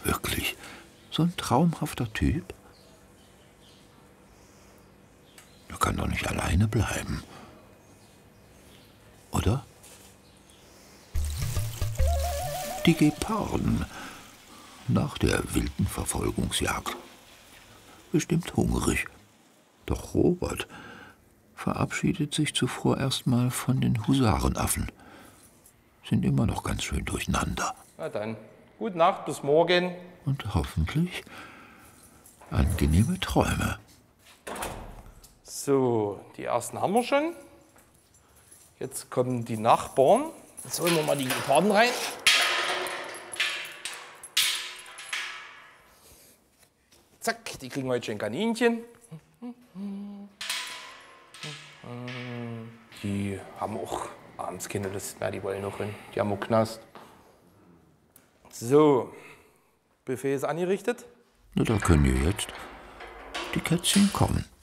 wirklich so ein traumhafter Typ? Er kann doch nicht alleine bleiben. Oder? Die Geparden nach der wilden Verfolgungsjagd. Bestimmt hungrig. Doch Robert verabschiedet sich zuvor erstmal von den Husarenaffen. Sind immer noch ganz schön durcheinander. Na dann, gute Nacht, bis morgen. Und hoffentlich angenehme Träume. So, die ersten haben wir schon. Jetzt kommen die Nachbarn. Jetzt holen wir mal die Geparden rein. Zack, die kriegen heute schon Kaninchen. Die haben auch abends keine Lust mehr, die wollen noch hin. Die haben auch Knast. So, Buffet ist angerichtet. Na, da können ja jetzt die Kätzchen kommen.